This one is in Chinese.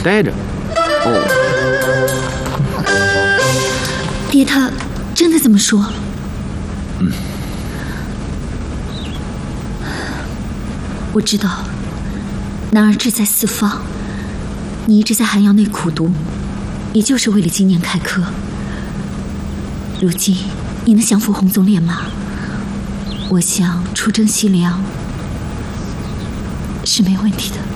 待着。哦， 爹，他真的这么说？我知道，男儿志在四方，你一直在寒窑内苦读，也就是为了今年开科。如今你能降服洪宗烈吗？我想出征西凉是没问题的。